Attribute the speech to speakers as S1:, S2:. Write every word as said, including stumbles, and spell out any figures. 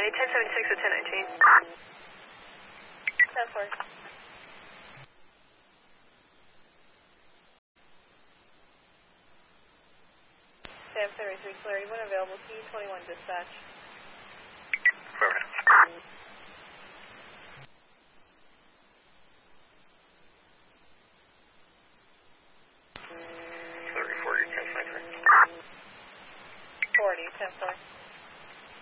S1: ten seventy-six to ten nineteen. ten four. Sam seventy-three, Clary, when available, T twenty-one dispatch.
S2: Affirmative.